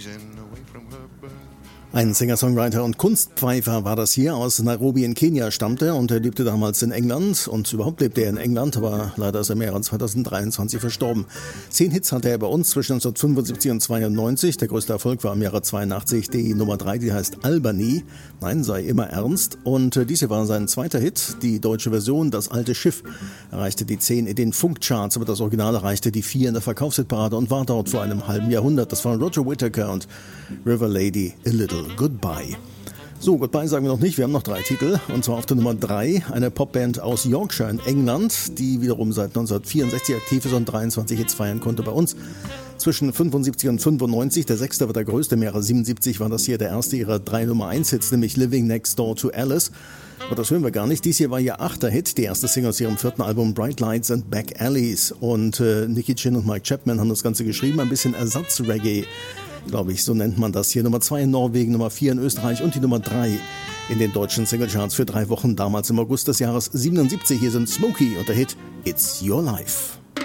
Ein Singer-Songwriter und Kunstpfeifer war das hier. Aus Nairobi in Kenia stammte und er lebte damals in England und überhaupt lebte er in England, aber leider ist er im Jahr 2023 verstorben. 10 Hits hatte er bei uns zwischen 1975 und 92. Der größte Erfolg war im Jahre 82 die Nummer 3, die heißt Albany. Nein, sei immer ernst. Und dies hier war sein zweiter Hit. Die deutsche Version, Das alte Schiff, erreichte die 10 in den Funkcharts, aber das Original erreichte die 4 in der Verkaufshitparade und war dort vor einem halben Jahrhundert. Das waren Roger Whittaker und River Lady, A Little Goodbye. So, Goodbye sagen wir noch nicht, wir haben noch 3 Titel, und zwar auf der Nummer 3 eine Popband aus Yorkshire in England, die wiederum seit 1964 aktiv ist und 23 Hits feiern konnte bei uns. Zwischen 75 und 95, der 6. war der größte, im Jahre 77 war das hier der erste ihrer 3 Nummer 1 Hits, nämlich Living Next Door to Alice. Aber das hören wir gar nicht. Dies hier war ihr 8. Hit, die erste Single aus ihrem 4. Album Bright Lights and Back Alleys. Und Nicky Chinn und Mike Chapman haben das Ganze geschrieben, ein bisschen Ersatz-Reggae, glaube ich, so nennt man das hier. Nummer 2 in Norwegen, Nummer 4 in Österreich und die Nummer 3 in den deutschen Singlecharts für 3 Wochen, damals im August des Jahres 77. Hier sind Smokey und der Hit It's Your Life.